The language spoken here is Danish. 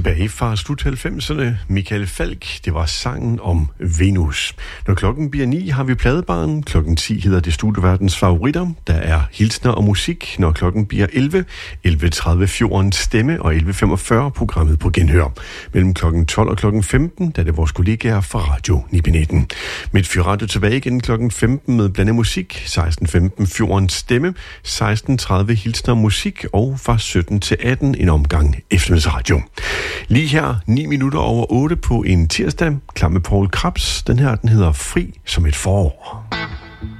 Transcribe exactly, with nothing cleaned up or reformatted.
Tilbage fra slut halvfemserne, Michael Falch, det var sangen om Venus. Når klokken bliver ni, har vi pladebaren. Klokken ti hedder det Studieverdens Favoritter. Der er hilsner og musik. Når klokken bliver elleve, elleve tredive Fjordens Stemme og elleve femogfyrre programmet på Genhør. Mellem klokken tolv og klokken femten, der er det vores kollegaer fra Radio ni nitten. Med Fyrradio tilbage igen klokken femten med blandet musik. seksten femten Fjordens Stemme. seksten tredive hilsner og musik. Og fra sytten til atten en omgang eftermiddagsradio. Lige her, ni minutter over otte på en tirsdag, klar med Paul Krebs. Den her, den hedder Fri som et forår.